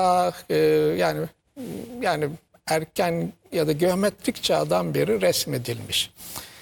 yani yani erken ya da geometrik çağdan beri resmedilmiş.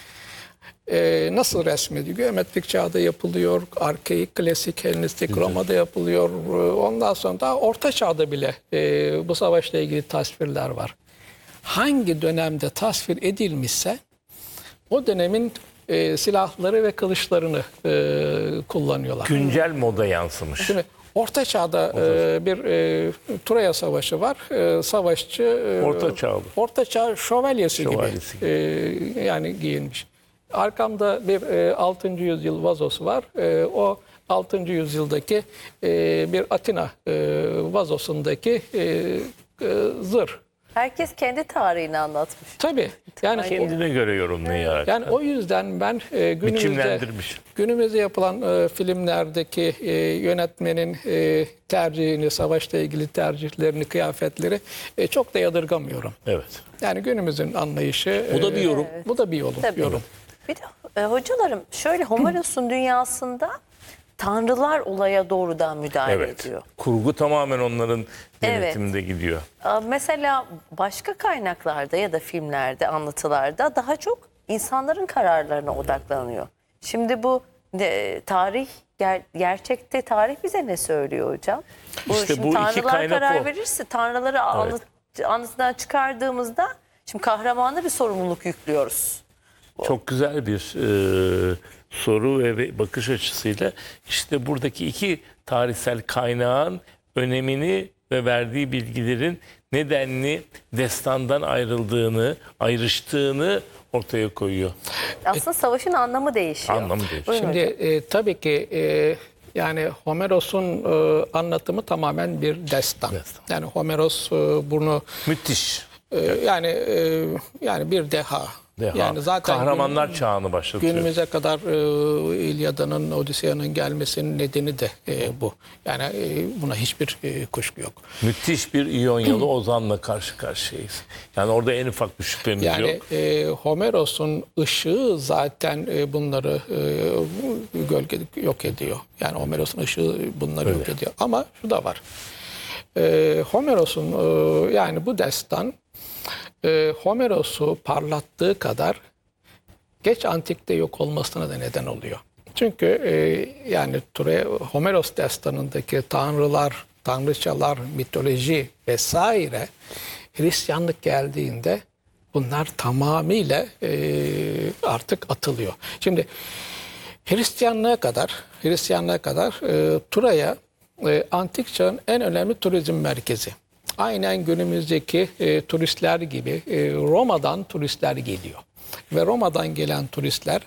Nasıl resmediyor? Geometrik çağda yapılıyor, arkaik, klasik, Helenistik Roma'da yapılıyor. Ondan sonra da Orta Çağ'da bile bu savaşla ilgili tasvirler var. Hangi dönemde tasvir edilmişse o dönemin silahları ve kılıçlarını kullanıyorlar. Güncel moda yansımış. Şimdi Orta Çağ'da bir Troya Savaşı var. Savaşçı Orta Çağ şövalyesi gibi yani giyinmiş. Arkamda bir 6. yüzyıl vazosu var. O 6. yüzyıldaki bir Atina vazosundaki zırh. Herkes kendi tarihini anlatmış. Tabii. Yani Kendine göre yorumluyor. Yani o yüzden ben günümüzde yapılan filmlerdeki yönetmenin tercihini, savaşla ilgili tercihlerini, kıyafetleri çok da yadırgamıyorum. Evet. Yani günümüzün anlayışı. Bu da bir yorum. Bu da bir yorum. Bir de hocalarım şöyle Homeros'un dünyasında tanrılar olaya doğrudan müdahale ediyor. Kurgu tamamen onların denetiminde gidiyor. Mesela başka kaynaklarda ya da filmlerde, anlatılarda daha çok insanların kararlarına odaklanıyor. Şimdi bu tarih, gerçekte tarih bize ne söylüyor hocam? İşte bu tanrılar iki kaynak karar verirse, tanrıları anlatından çıkardığımızda şimdi kahramana bir sorumluluk yüklüyoruz. Çok güzel bir soru ve bakış açısıyla işte buradaki iki tarihsel kaynağın önemini ve verdiği bilgilerin nedenli destandan ayrıştığını ortaya koyuyor. Aslında savaşın anlamı değişiyor. Anlamı değişiyor. Şimdi tabii ki yani Homeros'un anlatımı tamamen bir destan. Yani Homeros bunu müthiş. Yani bir deha. Yani zaten kahramanlar çağını başlatıyor. Günümüze kadar İlyada'nın, Odysseus'un gelmesinin nedeni de bu. Yani buna hiçbir kuşku yok. Müthiş bir İyonyalı ozanla karşı karşıyayız. Yani orada en ufak bir şüphemiz yok. Yani Homeros'un ışığı zaten bunları yok ediyor. Yani Homeros'un ışığı bunları yok ediyor. Ama şu da var. Homeros'un yani bu destan Homeros'u parlattığı kadar geç antikte yok olmasına da neden oluyor. Çünkü yani Homeros destanındaki tanrılar, tanrıçalar, mitoloji vesaire Hristiyanlık geldiğinde bunlar tamamıyla artık atılıyor. Şimdi Hristiyanlığa kadar Troya antik çağın en önemli turizm merkezi. Aynen günümüzdeki turistler gibi Roma'dan turistler geliyor. Ve Roma'dan gelen turistler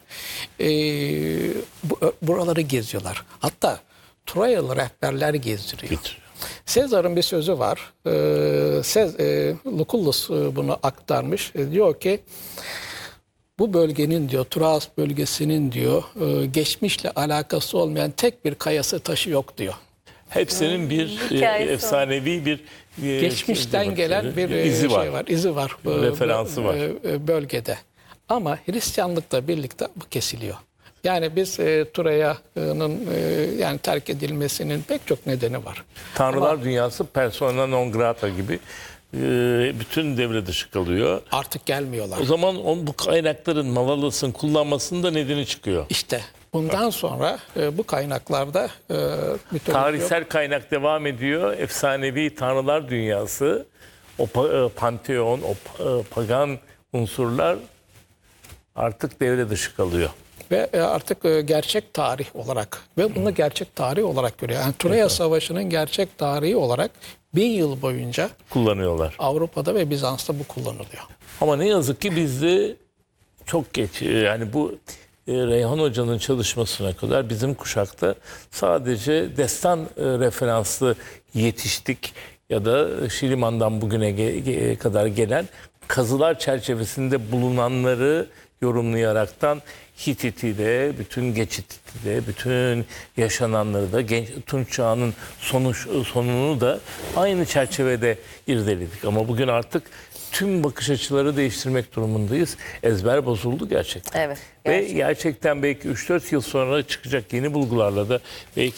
buraları geziyorlar. Hatta Troyalı rehberler gezdiriyor. Sezar'ın bir sözü var. Lucullus bunu aktarmış. Diyor ki bu bölgenin diyor, Troas bölgesinin diyor geçmişle alakası olmayan tek bir kayası taşı yok diyor. Hepsinin bir efsanevi bir geçmişten gelen bir izi var, referansı var bölgede. Ama Hristiyanlıkla birlikte bu kesiliyor. Yani biz Troya'nın yani terk edilmesinin pek çok nedeni var. Tanrılar dünyası persona non grata gibi bütün devre dışı kalıyor. Artık gelmiyorlar. O zaman bu kaynakların Malalos'un kullanmasının da nedeni çıkıyor. İşte bundan sonra bu kaynaklarda tarihsel kaynak devam ediyor. Efsanevi tanrılar dünyası, o panteon, o pagan unsurlar artık devre dışı kalıyor. Ve artık gerçek tarih olarak ve bunu gerçek tarih olarak görüyor. Yani Troya Savaşı'nın gerçek tarihi olarak 1000 yıl boyunca kullanıyorlar. Avrupa'da ve Bizans'ta bu kullanılıyor. Ama ne yazık ki bizde çok geç, yani bu Reyhan Hoca'nın çalışmasına kadar bizim kuşakta sadece destan referanslı yetiştik ya da Şiliman'dan bugüne kadar gelen kazılar çerçevesinde bulunanları yorumlayaraktan Hitit'i bütün Geçit'i de, bütün yaşananları da, Tunç Çağı'nın sonunu da aynı çerçevede irdeledik. Ama bugün artık tüm bakış açıları değiştirmek durumundayız. Ezber bozuldu gerçekten. Evet, gerçekten. Ve gerçekten belki 3-4 yıl sonra çıkacak yeni bulgularla da belki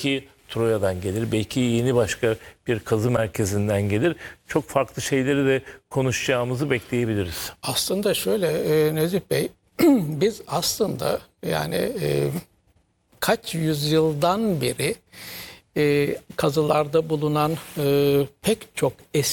Troya'dan gelir. Belki yeni başka bir kazı merkezinden gelir. Çok farklı şeyleri de konuşacağımızı bekleyebiliriz. Aslında şöyle Nezih Bey, biz aslında yani kaç yüzyıldan beri kazılarda bulunan pek çok eski